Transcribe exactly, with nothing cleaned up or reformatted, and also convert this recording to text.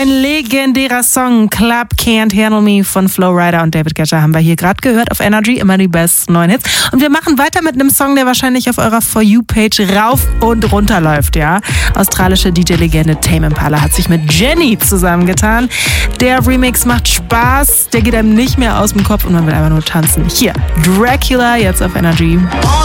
Ein legendärer Song, Club Can't Handle Me von Flo Rida und David Guetta haben wir hier gerade gehört auf Energy, immer die besten neuen Hits. Und wir machen weiter mit einem Song, der wahrscheinlich auf eurer For You-Page rauf und runter läuft, ja. Australische D J-Legende Tame Impala hat sich mit Jenny zusammengetan. Der Remix macht Spaß, der geht einem nicht mehr aus dem Kopf und man will einfach nur tanzen. Hier, Dracula, jetzt auf Energy.